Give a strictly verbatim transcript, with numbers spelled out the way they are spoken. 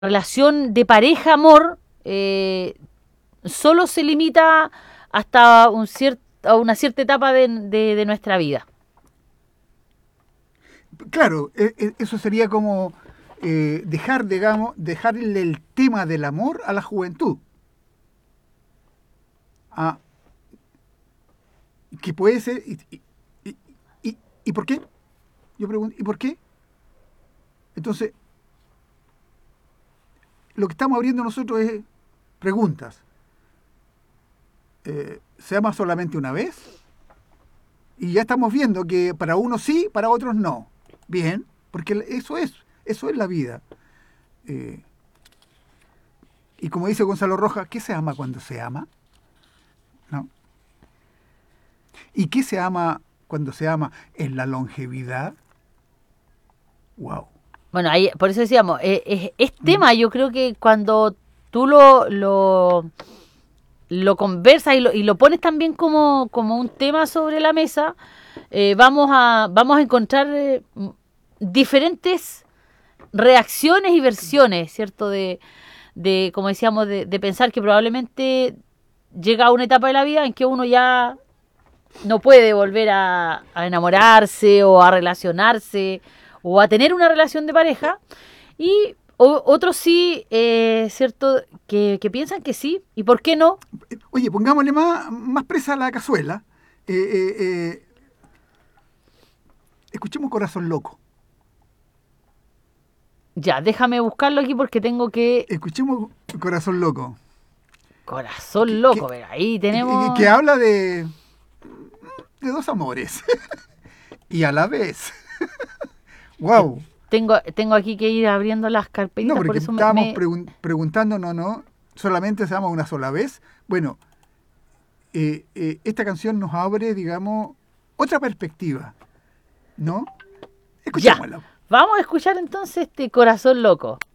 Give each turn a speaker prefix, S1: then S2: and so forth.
S1: relación de pareja, amor, eh, solo se limita hasta un cier a una cierta etapa de, de, de nuestra vida.
S2: Claro, e- e- eso sería como eh, dejar, digamos, dejarle el tema del amor a la juventud. A, que puede ser... ¿Y, y, y, y por qué? Yo pregunto, ¿y por qué? Entonces, lo que estamos abriendo nosotros es preguntas. Eh, ¿Se ama solamente una vez? Y ya estamos viendo que para unos sí, para otros no. Bien, porque eso es, eso es la vida. Eh, y como dice Gonzalo Rojas, ¿qué se ama cuando se ama? ¿No? ¿Y qué se ama cuando se ama en la longevidad? Wow.
S1: Bueno, ahí, por eso decíamos, eh, es, es
S2: ¿Mm?
S1: tema, yo creo que cuando tú lo, lo, lo conversas y lo, y lo pones también como, como un tema sobre la mesa, eh, vamos, a, vamos a encontrar eh, diferentes reacciones y versiones, ¿cierto? De, de como decíamos, de, de pensar que probablemente llega a una etapa de la vida en que uno ya no puede volver a, a enamorarse o a relacionarse o a tener una relación de pareja y o, otros sí, eh, ¿cierto? Que, que piensan que sí y por qué no.
S2: Oye, pongámosle más, más presa a la cazuela. Eh, eh, eh, escuchemos Corazón Loco.
S1: Ya, déjame buscarlo aquí porque tengo que...
S2: Escuchemos Corazón Loco.
S1: Corazón
S2: Que,
S1: loco,
S2: que,
S1: ver, ahí
S2: que, que
S1: tenemos...
S2: habla de, de dos amores. Y a la vez.
S1: eh,
S2: Wow.
S1: tengo, tengo aquí que ir abriendo las
S2: No,
S1: carpetitas, por
S2: porque
S1: eso me...
S2: estábamos
S1: me-
S2: pregun preguntándonos, ¿no? ¿Solamente se ama una sola vez? Bueno, eh, eh, esta canción nos abre, digamos, otra perspectiva, ¿no?
S1: Ya,
S2: Escuchémosla.
S1: vamos a escuchar entonces este Corazón loco.